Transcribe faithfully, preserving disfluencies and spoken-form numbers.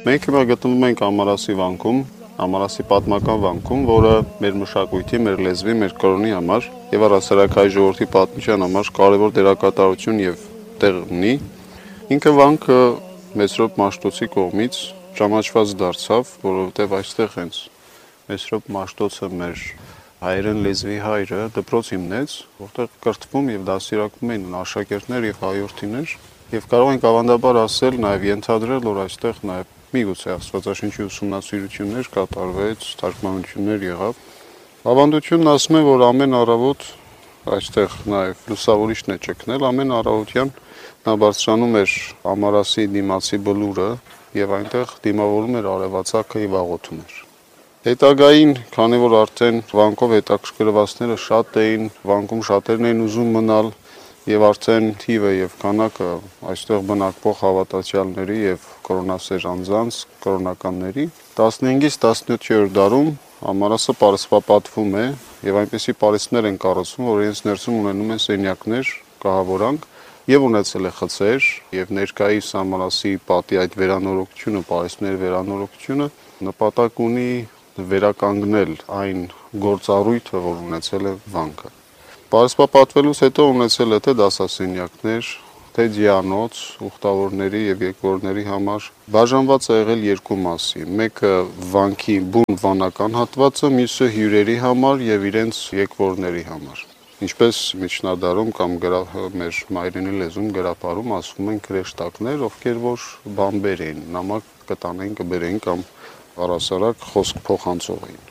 Մենք հիմա գտնվում ենք Ամարասի վանքում, Ամարասի պատմական վանքում, որը մեր մշակույթի, մեր լեզվի, մեր կրոնի համար եւ առհասարակ հայ ժողովրդի պատմության համար կարևոր դերակատարություն եւ տեղ ունի։ Ինքը վանքը Մեսրոպ Մաշտոցի կողմից ճանաչված դարձավ, որովհետեւ այստեղ հենց Մեսրոպ Մաշտոցը մեր հայերեն լեզվի հայրը դպրոց հիմնեց, որտեղ կրթվում եւ դասիրակվում էին աշակերտներ եւ հայրենիներ, եւ կարող ենք ավանդաբար ասել, նաեւ ենթադրել, որ այստեղ նաեւ միգուցե Աստվածաշնչի ուսումնասիրություններ կատարվեց, թարգմանություններ եղավ։ Ավանդությունն ասում է, որ ամեն առավոտ այստեղ նաեւ լուսավորիչն է ճգնել, ամեն առավոտյան նա բարձրանում էր Ամարասի դիմացի բլուրը եւ այնտեղ դիմավորում էր արևածագը եւ աղոթում էր։ Հետագային, քանի որ արդեն վանկով հետաքրքրվածները շատ էին, վանկում շատերն էին ուզում մնալ եւ արդեն թիվը եւ քանակը այստեղ բնակվող հավատացյալների եւ կրոնասեր անձանց, կրոնականների տասնհինգից տասնյոթերորդ դարում Ամարասը պարսպապատվում է եւ այնպիսի պարիսպներ են կառուցվում, որ իրենց ներսում ունենում են սենյակներ, կահավորանք եւ ունեցել է խցեր եւ ներկայիս Ամարասի պատի այդ վերանորոգությունը, պարիսպների վերանորոգությունը նպատակ ունի վերականգնել այն գործառույթը, որ ունեցել է վանքը։ Պարսպապատվելուց հետո ունեցել է թե դասասենյակներ, թե ձիանոց, ուխտավորների եւ եկվորների համար բաժանված է եղել երկու մասի։ Մեկը վանքի բուն վանական հատվածը, մյուսը հյուրերի համար եւ իրենց եկվորների համար։ Ինչպես միջնադարում կամ մեր մայրենի լեզուն գրապարում ասվում են քրեշտակներ, ովքեր որ բամբեր էին, նամակ կտանեն, կբերեն կամ առասարակ խոսք փոխանցող էին։